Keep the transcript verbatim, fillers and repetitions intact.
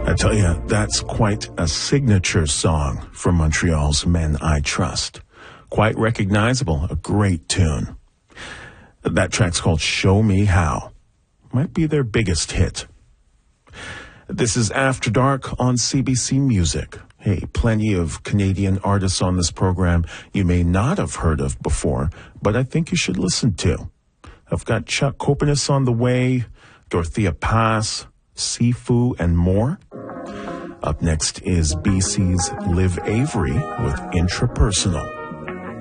I tell you, that's quite a signature song from Montreal's Men I Trust. Quite recognizable, a great tune. That track's called Show Me How. Might be their biggest hit. This is After Dark on C B C Music. Hey, plenty of Canadian artists on this program you may not have heard of before, but I think you should listen to. I've got Chuck Copenis on the way, Dorothea Pass, Sifu, and more. Up next is B C's Liv Avery with Intrapersonal.